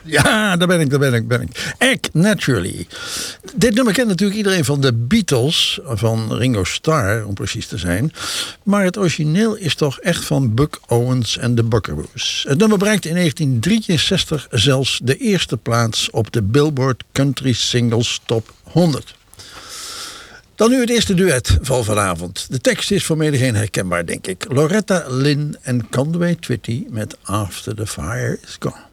Ja, daar ben ik. Act Naturally. Dit nummer kent natuurlijk iedereen van de Beatles, van Ringo Starr, om precies te zijn. Maar het origineel is toch echt van Buck Owens en de Buckaroos. Het nummer bereikte in 1963 zelfs de eerste plaats op de Billboard Country Singles Top 100. Dan nu het eerste duet van vanavond. De tekst is voor menigeen herkenbaar, denk ik. Loretta Lynn en Conway Twitty met After the Fire is Gone.